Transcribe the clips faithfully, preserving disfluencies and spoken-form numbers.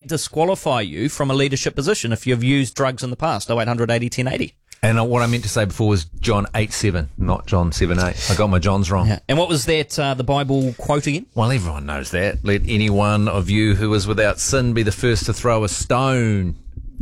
disqualify you from a leadership position if you've used drugs in the past? oh eight hundred eighty ten eighty. And uh, what I meant to say before was John eight seven, not John seven eight. I got my Johns wrong. Yeah. And what was that, uh, the Bible quote again? Well, everyone knows that. Let any one of you who is without sin be the first to throw a stone.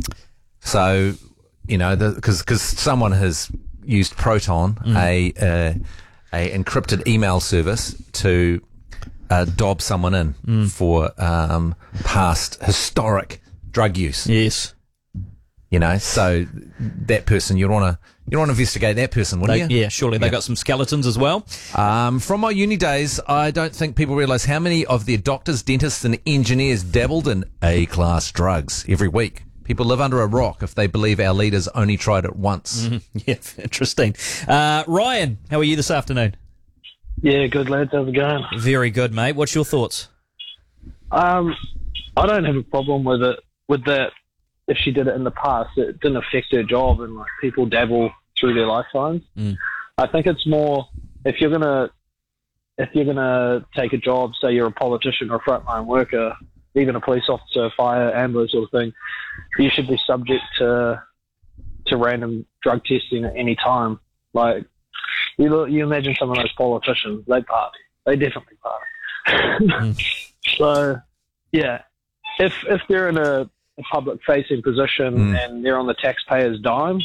So, you know, because because someone has used Proton, mm. a uh, a encrypted email service, to uh, dob someone in mm. for um, past historic drug use. Yes. You know, so that person, you'd want to you want to investigate that person, wouldn't they, you? Yeah, surely they yeah. got some skeletons as well. Um, from my uni days, I don't think people realise how many of their doctors, dentists, and engineers dabbled in A-class drugs every week. People live under a rock if they believe our leaders only tried it once. Mm-hmm. Yeah, interesting. Uh, Ryan, how are you this afternoon? Yeah, good lads. How's it going? Very good, mate. What's your thoughts? Um, I don't have a problem with it. With that, if she did it in the past, it didn't affect her job, and like people dabble through their lifetimes. Mm. I think it's more if you're gonna if you're gonna take a job, say you're a politician or a frontline worker, even a police officer, fire, ambulance sort of thing, you should be subject to to random drug testing at any time. Like you look, you imagine some of those politicians, they party, they definitely party. mm. So yeah, if if they're in a a public-facing position mm. and they're on the taxpayer's dime,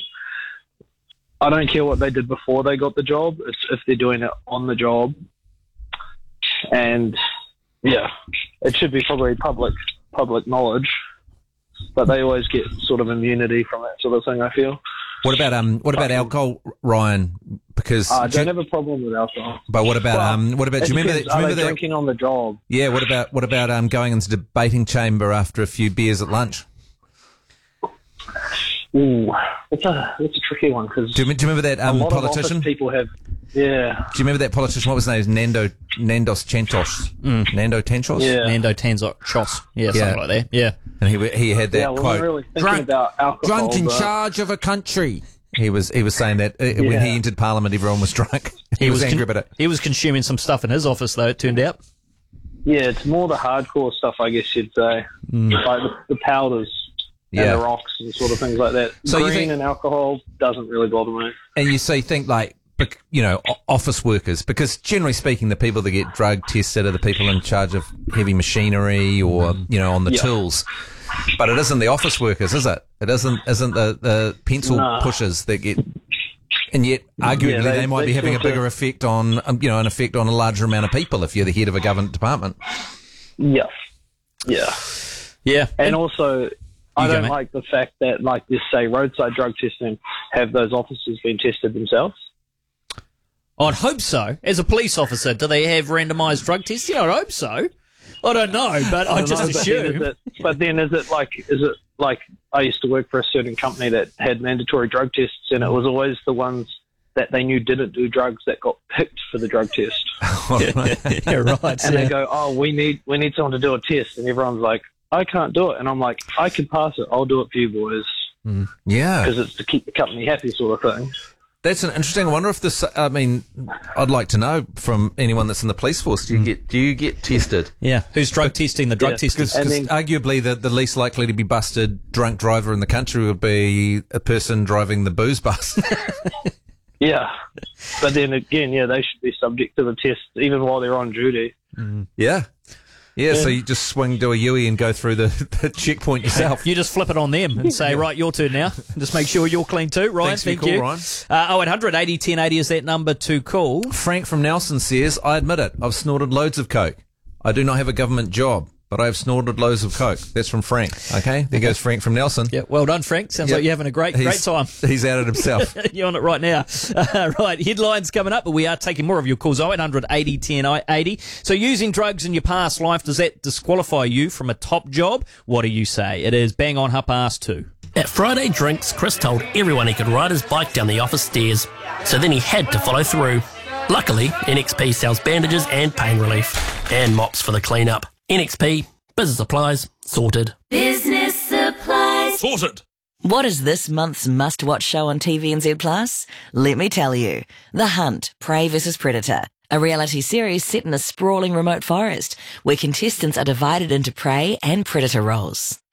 I don't care what they did before they got the job. It's if they're doing it on the job. And, yeah, it should be probably public public knowledge, but they always get sort of immunity from that sort of thing, I feel. What about um? What about alcohol, Ryan? Because I don't have a problem with alcohol. But what about well, um? What about? Do you remember that? Do you remember that drinking on the job? Yeah. What about what about um going into the debating chamber after a few beers at lunch? Ooh, it's a it's a tricky one because do, do you remember that um a lot politician? Of people have. Yeah. Do you remember that politician? What was his name? Nando Nandos Chantos. Mm. Nando Tanchos. Yeah. Nando Tanchos. Yeah, something yeah. like that. Yeah. And he he had that yeah, well, quote. Really drunk, about alcohol, drunk in but... charge of a country. He was he was saying that uh, yeah. when he entered Parliament, everyone was drunk. He, he was, was angry con- about it. He was consuming some stuff in his office, though. It turned out. Yeah, it's more the hardcore stuff, I guess you'd say, mm. like the, the powders and yeah. the rocks and sort of things like that. So Green you think, and alcohol doesn't really bother me. And you say think like. You know, office workers, because generally speaking, the people that get drug tested are the people in charge of heavy machinery or, you know, on the yeah. tools. But it isn't the office workers, is it? It isn't, isn't the, the pencil nah. pushers that get, and yet arguably yeah, they, they might they be having a bigger to... effect on, um, you know, an effect on a larger amount of people if you're the head of a government department. Yeah. Yeah. Yeah. And, and also, I don't go, like the fact that, like this, say, roadside drug testing, have those officers been tested themselves? I'd hope so. As a police officer, do they have randomised drug testing? I'd hope so. I don't know, but I, I just know, assume. But then, it, but then is it like, is it like I used to work for a certain company that had mandatory drug tests, and it was always the ones that they knew didn't do drugs that got picked for the drug test. yeah, yeah, right. And yeah. they go, oh, we need we need someone to do a test, and everyone's like, I can't do it, and I'm like, I can pass it. I'll do it for you boys. Mm. Yeah, because it's to keep the company happy, sort of thing. That's an interesting. I wonder if this. I mean, I'd like to know from anyone that's in the police force. Do you get do you get tested? Yeah, who's drug testing the drug yeah, testers? Because arguably the, the least likely to be busted drunk driver in the country would be a person driving the booze bus. Yeah, but then again, yeah, they should be subject to the test even while they're on duty. Mm. Yeah. Yeah, yeah, so you just swing to a Yui and go through the, the checkpoint yourself. You just flip it on them and say, right, your turn now. Just make sure you're clean too. Ryan, Thanks thank for your you. call, Ryan. Uh, oh eight hundred eighty ten eighty is that number to call. Frank from Nelson says, I admit it, I've snorted loads of coke. I do not have a government job, but I've snorted loads of coke. That's from Frank. Okay, there goes Frank from Nelson. Yeah, well done, Frank. Sounds yep. like you're having a great, he's, great time. He's out of himself. You're on it right now. Uh, right, headlines coming up, but we are taking more of your calls. oh eight hundred eighty ten eighty. So using drugs in your past life, does that disqualify you from a top job? What do you say? It is bang on half past two. At Friday Drinks, Chris told everyone he could ride his bike down the office stairs, so then he had to follow through. Luckily, N X P sells bandages and pain relief, and mops for the clean-up. N X P, business supplies, sorted. Business supplies. Sorted. What is this month's must-watch show on T V N Z Plus? Let me tell you. The Hunt, Prey versus Predator. A reality series set in a sprawling remote forest where contestants are divided into prey and predator roles.